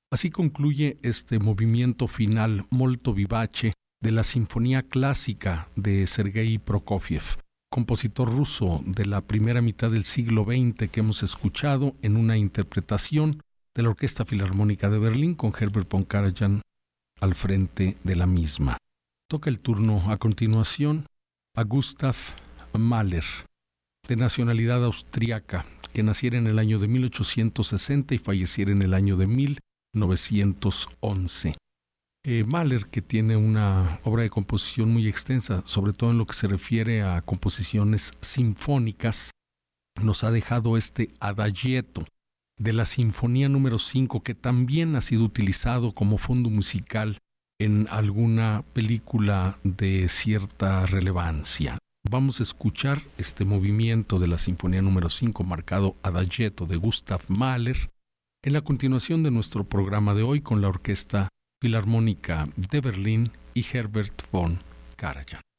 Así concluye este movimiento final molto vivace de la Sinfonía Clásica de Sergei Prokofiev, compositor ruso de la primera mitad del siglo XX que hemos escuchado en una interpretación de la Orquesta Filarmónica de Berlín con Herbert von Karajan al frente de la misma. Toca el turno a continuación a Gustav Mahler, de nacionalidad austriaca, que naciera en el año de 1860 y falleciera en el año de 1911. Mahler, que tiene una obra de composición muy extensa, sobre todo en lo que se refiere a composiciones sinfónicas, nos ha dejado este adagietto de la Sinfonía número 5, que también ha sido utilizado como fondo musical en alguna película de cierta relevancia. Vamos a escuchar este movimiento de la Sinfonía número 5 marcado adagietto de Gustav Mahler en la continuación de nuestro programa de hoy con la Orquesta Filarmónica de Berlín y Herbert von Karajan.